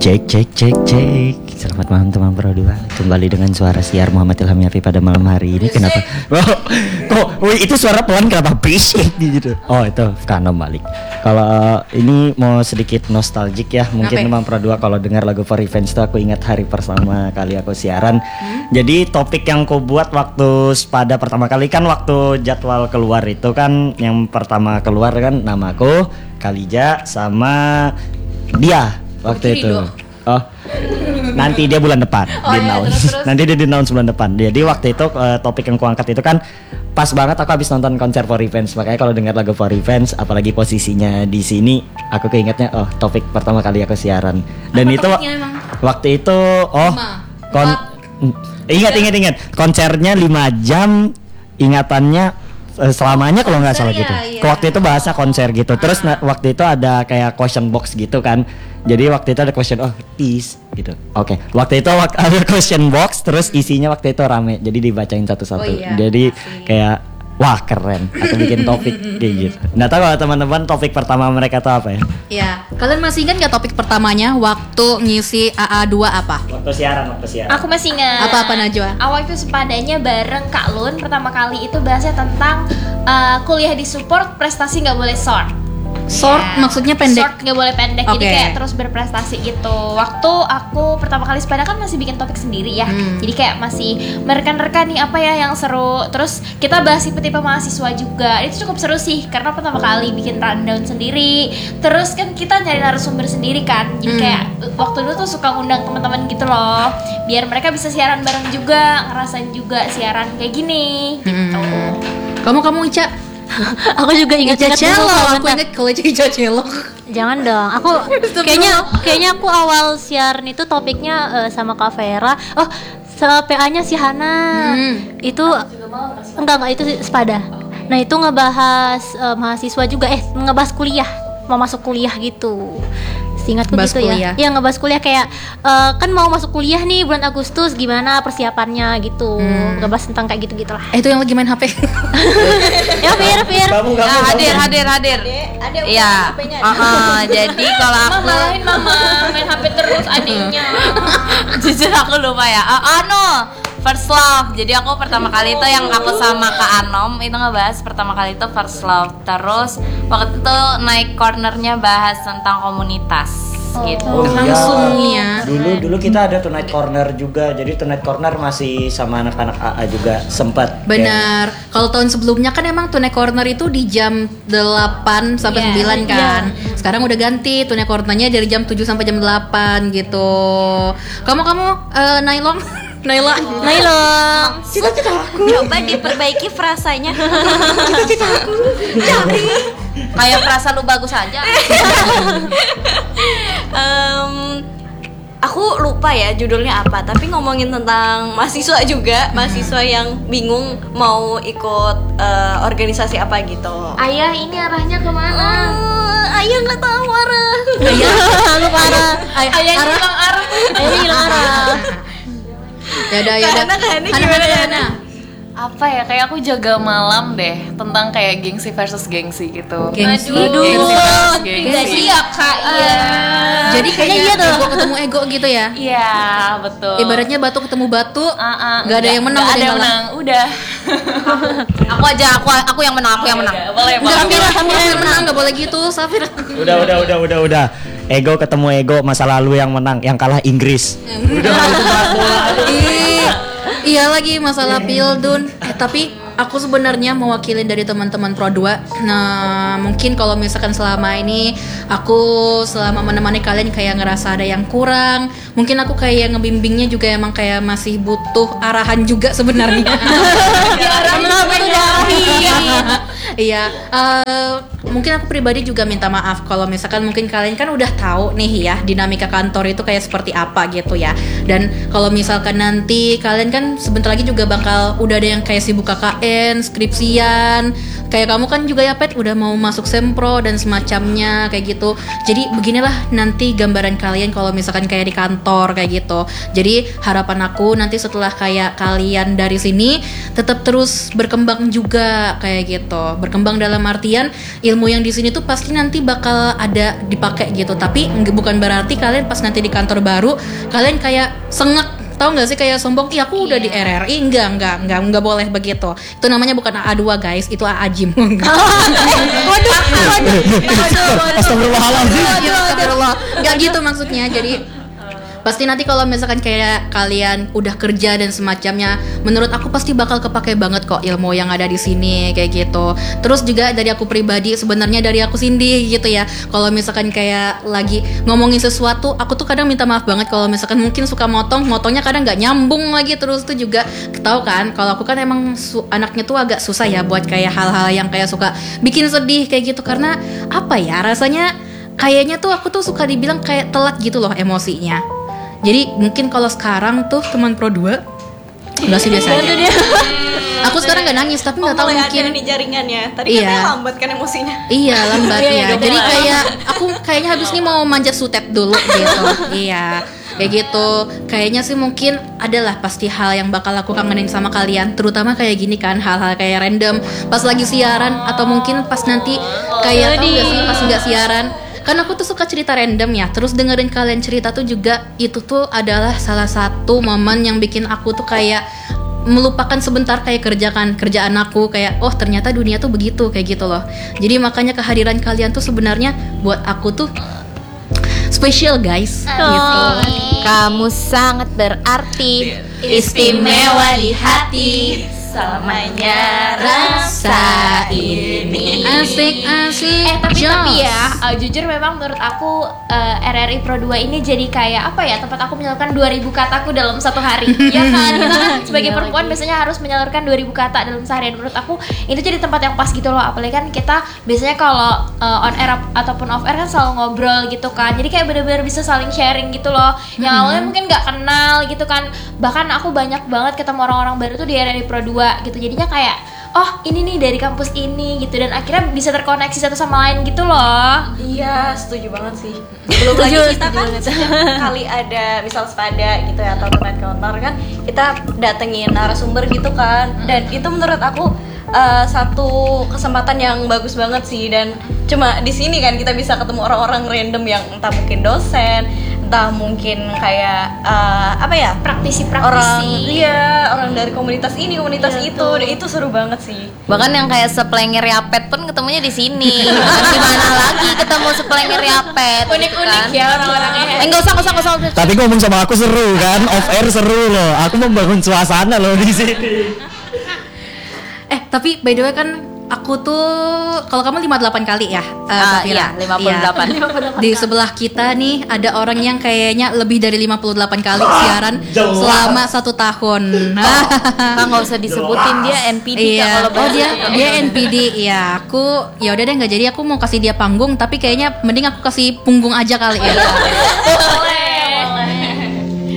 Cek. Selamat malam teman berdua. Kembali dengan suara siar Muhammad Ilham Yafi pada malam hari ini. Kenapa? Itu suara pelan kenapa bisik gitu? Oh itu Kanom balik. Kalau ini mau sedikit nostalgic ya. Mungkin teman berdua kalau dengar lagu For Revenge itu aku ingat hari pertama kali aku siaran. Jadi topik yang aku buat waktu pada pertama kali kan waktu jadwal keluar itu kan yang pertama keluar kan namaku, Kalija sama dia. Waktu itu. Oh. Nanti dia bulan depan terus. Nanti dia di-announce bulan depan. Jadi waktu itu topik yang kuangkat itu kan pas banget aku habis nonton konser For Revenge. Makanya kalau dengar lagu For Revenge apalagi posisinya di sini aku keingetnya topik pertama kali aku siaran. Dan apa itu waktu itu ingat konsernya 5 jam ingatannya selamanya kalau nggak salah gitu. Iya. Waktu itu bahasa konser gitu. Terus waktu itu ada kayak question box gitu kan. Jadi waktu itu ada question peace gitu. Oke. Waktu itu ada question box terus isinya waktu itu rame. Jadi dibacain satu-satu. Jadi kayak wah keren. Aku bikin topik kayak gitu. Nggak tahu kalau teman-teman topik pertama mereka tuh apa ya? Iya. Kalian masih ingat nggak topik pertamanya waktu ngisi AA2 apa? Waktu siaran. Aku masih ingat. Apa Najwa? Awal itu sepadanya bareng Kak Lun pertama kali itu bahasnya tentang kuliah di support prestasi nggak boleh short. Short maksudnya pendek. Short nggak boleh pendek. Jadi kayak terus berprestasi gitu. Waktu aku pertama kali sepeda kan masih bikin topik sendiri ya. Jadi kayak masih merekan-rekan nih apa ya yang seru. Terus kita bahas tipe-tipe mahasiswa juga. Itu cukup seru sih karena pertama kali bikin rundown sendiri. Terus kan kita nyari narasumber sendiri kan. Jadi kayak waktu dulu tuh suka ngundang teman-teman gitu loh. Biar mereka bisa siaran bareng juga, ngerasain juga siaran kayak gini gitu. Kamu Ica? Aku juga ingat Celo. Aku ingat kalau Ica Celo. Jangan dong. Aku kayaknya aku awal siaran itu topiknya sama Kak Vera. Oh, PA-nya si Hana. Itu enggak itu sepada. Nah, itu ngebahas mahasiswa juga ngebahas kuliah. Mau masuk kuliah gitu. Ingatku gitu kuliah. Ya ngebahas kuliah kayak kan mau masuk kuliah nih bulan Agustus gimana persiapannya gitu. Ngebahas tentang kayak gitu-gitulah. Itu yang lagi main HP. Ya Fir. Hadir. Iya. Jadi kalau aku malahin mama main HP terus adiknya. jujur aku lupa ya. First Love. Jadi aku pertama kali itu yang aku sama Kak Anom itu ngebahas pertama kali itu First Love. Terus waktu itu naik cornernya bahas tentang komunitas gitu. Langsung ya. Dulu kita ada Tonight Corner juga. Jadi Tonight Corner masih sama anak-anak AA juga sempat. Benar. Kalau tahun sebelumnya kan emang Tonight Corner itu di jam 8 sampai 9 kan. Sekarang udah ganti Tonight Cornernya dari jam 7 sampai jam 8 gitu. Kamu Nailong. Cita-cita aku. Coba diperbaiki frasanya. Cita-cita aku. Cari. Kayak frasa lu bagus aja. Aku lupa ya judulnya apa, tapi ngomongin tentang mahasiswa juga, mahasiswa yang bingung mau ikut organisasi apa gitu. Ayah ini arahnya kemana? Ayah nggak tahu arah. Ayah hilang arah. Yaudah. Hana. Apa ya, kayak aku jaga malam deh tentang kayak gengsi versus gengsi gitu. Gengsi Iya Kak, iya. Jadi kayaknya ego ketemu ego gitu ya. Iya, betul. Ibaratnya batu ketemu batu, nggak ada yang menang. Nggak ada yang menang, udah. aku yang menang. Boleh. Sambil yang menang nggak boleh gitu, Safir. Udah. Ego ketemu ego, masa lalu yang menang, yang kalah Inggris. Iya lagi masalah Pildun. Tapi aku sebenarnya mewakili dari teman-teman Pro 2. Nah, mungkin kalau misalkan selama ini aku selama menemani kalian kayak ngerasa ada yang kurang, mungkin aku kayak ngebimbingnya juga emang kayak masih butuh arahan juga sebenarnya. Iya, mungkin aku pribadi juga minta maaf kalau misalkan mungkin kalian kan udah tahu nih ya dinamika kantor itu kayak seperti apa gitu ya. Dan kalau misalkan nanti kalian kan sebentar lagi juga bakal udah ada yang kayak sibuk KKN, skripsian, kayak kamu kan juga ya Pet udah mau masuk sempro dan semacamnya kayak gitu. Jadi beginilah nanti gambaran kalian kalau misalkan kayak di kantor kayak gitu. Jadi harapan aku nanti setelah kayak kalian dari sini tetap terus berkembang juga kayak gitu. Berkembang dalam artian ilmu yang di sini tuh pasti nanti bakal ada dipakai gitu. Tapi bukan berarti kalian pas nanti di kantor baru kalian kayak sengak. Tahu nggak sih kayak sombong, iya aku udah di RRI, enggak boleh begitu. Itu namanya bukan AA2 guys, itu AA Jim. Astagfirullah. Enggak gitu maksudnya. Jadi pasti nanti kalau misalkan kayak kalian udah kerja dan semacamnya, menurut aku pasti bakal kepake banget kok ilmu yang ada di sini kayak gitu. Terus juga dari aku pribadi, sebenarnya dari aku Cindy gitu ya. Kalau misalkan kayak lagi ngomongin sesuatu, aku tuh kadang minta maaf banget kalau misalkan mungkin suka motongnya kadang nggak nyambung lagi. Terus tuh juga tahu kan, kalau aku kan emang anaknya tuh agak susah ya buat kayak hal-hal yang kayak suka bikin sedih kayak gitu, karena apa ya rasanya kayaknya tuh aku tuh suka dibilang kayak telat gitu loh emosinya. Jadi mungkin kalau sekarang tuh teman Pro 2 udah sih biasa aja. Aku sekarang gak nangis tapi gak tahu mungkin di jaringannya. Tadi katanya lambat kan emosinya. Iya lambat ya. Jadi kayak aku kayaknya habis ini mau manjat sutet dulu gitu. Iya kayak gitu. Kayaknya sih mungkin adalah pasti hal yang bakal aku kangenin sama kalian. Terutama kayak gini kan, hal-hal kayak random pas lagi siaran, atau mungkin pas nanti kayak tau gak sih pas gak siaran. Kan aku tuh suka cerita random ya. Terus dengerin kalian cerita tuh juga, itu tuh adalah salah satu momen yang bikin aku tuh kayak melupakan sebentar kayak kerjaan aku, kayak oh ternyata dunia tuh begitu kayak gitu loh. Jadi makanya kehadiran kalian tuh sebenarnya buat aku tuh spesial guys gitu. Kamu sangat berarti, istimewa di hati, selamanya rasa ini. Asik Tapi ya jujur memang menurut aku RRI Pro 2 ini jadi kayak apa ya, tempat aku menyalurkan 2000 kataku dalam satu hari. Ya kan, kita kan sebagai perempuan biasanya harus menyalurkan 2000 kata dalam sehari. Menurut aku itu jadi tempat yang pas gitu loh. Apalagi kan kita biasanya kalau on air ataupun off air kan selalu ngobrol gitu kan. Jadi kayak bener-bener bisa saling sharing gitu loh. Yang awalnya mungkin nggak kenal gitu kan. Bahkan aku banyak banget ketemu orang-orang baru tuh di RRI Pro 2 gitu. Jadinya kayak oh ini nih dari kampus ini gitu, dan akhirnya bisa terkoneksi satu sama lain gitu loh. Iya, setuju banget sih. Belum lagi kita kan setiap kali ada misal Spada gitu ya atau Night Counter kan kita datengin narasumber gitu kan, dan itu menurut aku satu kesempatan yang bagus banget sih. Dan cuma di sini kan kita bisa ketemu orang-orang random yang entah mungkin dosen, entah mungkin kayak apa ya, praktisi orang dari komunitas ini komunitas itu, dan itu seru banget sih. Bahkan yang kayak sepelenger Yapet pun ketemunya di sini. Gimana lagi ketemu sepelenger Yapet? Unik-unik kan? Ya orang-orangnya. Enggak usah. Tapi ngomong sama aku seru kan, off air seru loh. Aku membangun suasana loh di sini. Tapi by the way kan aku tuh, kalau kamu 58 kali ya, iya 58. Iya. Di sebelah kita nih ada orang yang kayaknya lebih dari 58 kali siaran selama 1 tahun. Kak nggak usah disebutin, dia NPD. Iya. Oh dia NPD. Ya aku ya udah deh nggak jadi, aku mau kasih dia panggung tapi kayaknya mending aku kasih punggung aja kali ya.